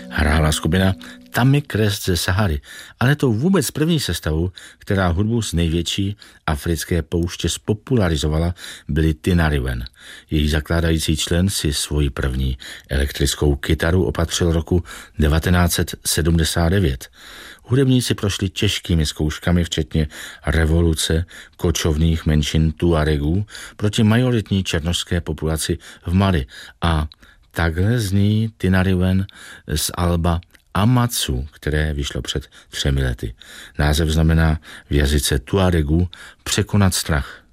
hrála skupina Tammy Crest ze Sahary, ale to vůbec první sestavou, která hudbu z největší africké pouště spopularizovala, byly Tinariwen. Její zakládající člen si svoji první elektrickou kytaru opatřil roku 1979. Hudebníci prošli těžkými zkouškami, včetně revoluce kočovných menšin Tuaregů proti majoritní černošské populaci v Mali, a takhle zní Tinariwen z alba Amatsu, které vyšlo před 3 lety. Název znamená v jazyce Tuaregů překonat strach.